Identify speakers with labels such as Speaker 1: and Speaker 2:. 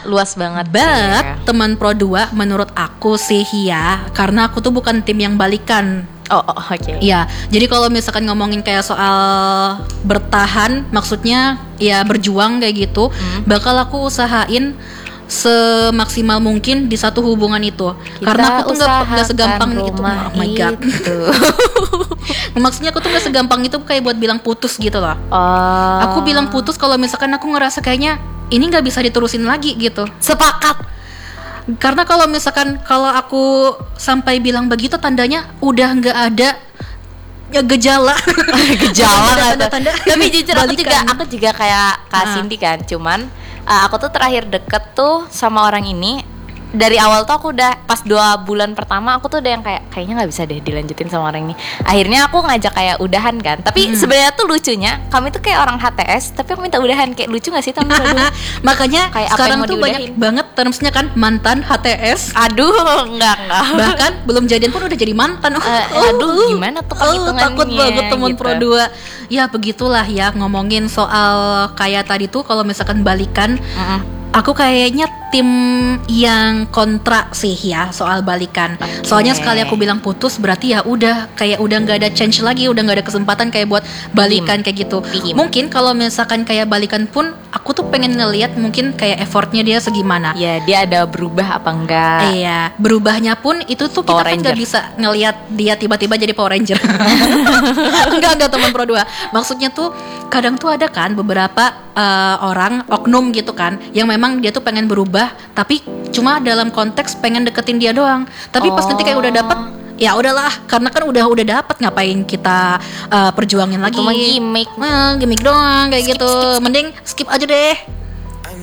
Speaker 1: luas banget.
Speaker 2: But teman Pro 2 menurut aku sih ya, karena aku tuh bukan tim yang balikan.
Speaker 1: Oke.
Speaker 2: Ya, jadi kalau misalkan ngomongin kayak soal bertahan, maksudnya ya berjuang kayak gitu, bakal aku usahain semaksimal mungkin di satu hubungan itu. Karena aku tuh nggak segampang itu. Oh my god. Maksudnya aku tuh nggak segampang itu kayak buat bilang putus gitu loh. Aku bilang putus kalau misalkan aku ngerasa kayaknya ini nggak bisa diterusin lagi gitu.
Speaker 1: Sepakat.
Speaker 2: Karena kalau misalkan kalau aku sampai bilang begitu, tandanya udah nggak ada ya gejala
Speaker 1: tanda-tanda. Tapi jujur aku juga kayak Kak Cindy kan, cuman aku tuh terakhir deket tuh sama orang ini dari awal tuh aku udah pas 2 bulan pertama aku tuh udah yang kayaknya nggak bisa deh dilanjutin sama orang ini. Akhirnya aku ngajak kayak udahan kan. Tapi sebenarnya tuh lucunya kami tuh kayak orang HTS tapi aku minta udahan. Kayak lucu nggak sih temen?
Speaker 2: Makanya
Speaker 1: kayak
Speaker 2: sekarang tuh banyak banget termsnya kan, mantan HTS.
Speaker 1: Aduh, enggak.
Speaker 2: Bahkan belum jadian pun udah jadi mantan.
Speaker 1: Aduh, gimana tuh perhitungannya?
Speaker 2: Takut banget teman gitu. Pro 2. Ya begitulah ya, ngomongin soal kayak tadi tuh kalau misalkan balikan. Aku kayaknya tim yang kontra sih ya soal balikan. Soalnya sekali aku bilang putus berarti ya udah kayak udah nggak ada change lagi, udah nggak ada kesempatan kayak buat balikan kayak gitu. Mungkin kalau misalkan kayak balikan pun aku tuh pengen ngelihat mungkin kayak effortnya dia segimana.
Speaker 1: Ya dia ada berubah apa enggak?
Speaker 2: Iya, berubahnya pun itu tuh kita kan nggak bisa ngelihat dia tiba-tiba jadi Power Ranger. enggak teman Pro 2. Maksudnya tuh kadang tuh ada kan beberapa orang oknum gitu kan yang memang dia tuh pengen berubah tapi cuma dalam konteks pengen deketin dia doang. Tapi pas nanti kayak udah dapet, ya udahlah, karena kan udah dapet, ngapain kita perjuangin lagi?
Speaker 1: Cuma gimmick
Speaker 2: doang kayak skip. Mending skip aja deh.